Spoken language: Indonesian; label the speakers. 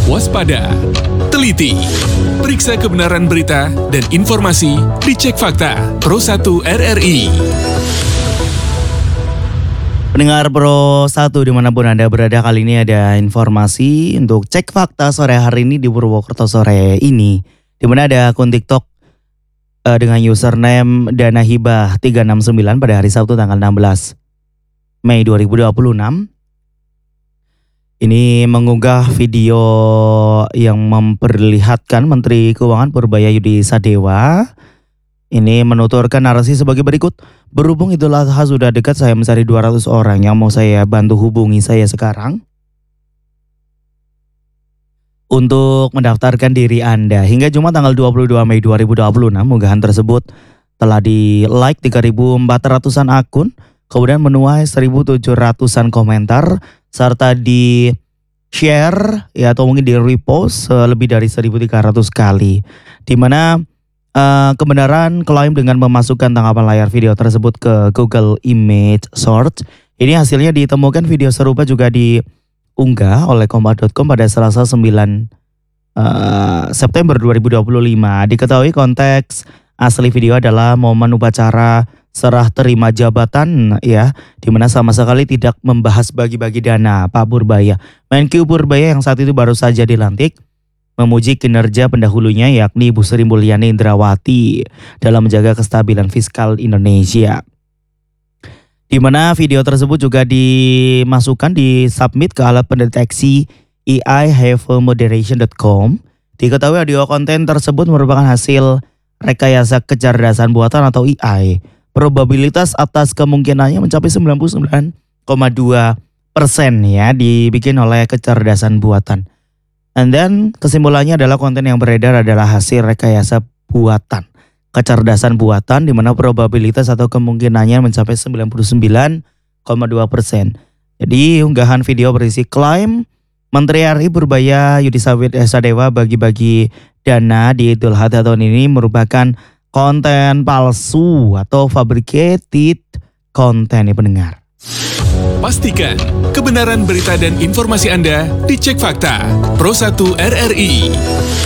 Speaker 1: waspada, teliti, periksa kebenaran berita dan informasi di Cek Fakta Pro 1 RRI.
Speaker 2: Pendengar Pro 1 dimanapun Anda berada, kali ini ada informasi untuk Cek Fakta sore hari ini di Purwokerto sore ini, di mana ada akun TikTok dengan username Dana Hibah 369 pada hari Sabtu tanggal 16 Mei 2026. Ini mengunggah video yang memperlihatkan Menteri Keuangan Purbaya Yudi Sadewa ini menuturkan narasi sebagai berikut. Berhubung Idul Adha sudah dekat, saya mencari 200 orang yang mau saya bantu, hubungi saya sekarang untuk mendaftarkan diri Anda. Hingga Jumat tanggal 22 Mei 2026, unggahan tersebut telah di-like 3.400-an akun, kemudian menuai 1.700-an komentar, serta di-share ya atau mungkin di-repost lebih dari 1.300 kali. Di mana kebenaran klaim dengan memasukkan tangkapan layar video tersebut ke Google Image Search, ini hasilnya ditemukan video serupa juga diunggah oleh Kompas.com pada Selasa 9 September 2025. Diketahui konteks asli video adalah momen upacara serah terima jabatan ya, di mana sama sekali tidak membahas bagi-bagi dana Pak Purbaya. Menkyu Purbaya yang saat itu baru saja dilantik memuji kinerja pendahulunya yakni Ibu Sri Mulyani Indrawati dalam menjaga kestabilan fiskal Indonesia. Di mana video tersebut juga dimasukkan, disubmit ke alat pendeteksi AI HeavyModeration.com. Diketahui audio konten tersebut merupakan hasil rekayasa kecerdasan buatan atau AI. Probabilitas atas kemungkinannya mencapai 99,2% ya, dibikin oleh kecerdasan buatan. And then kesimpulannya adalah konten yang beredar adalah hasil rekayasa buatan, kecerdasan buatan, di mana probabilitas atau kemungkinannya mencapai 99,2%. Jadi unggahan video berisi klaim Menteri RI Purbaya Yudi Sadewa bagi-bagi dana di Idul Adha tahun ini merupakan konten palsu atau fabricated konten ya pendengar.
Speaker 1: Pastikan kebenaran berita dan informasi Anda di Cek Fakta Pro 1 RRI.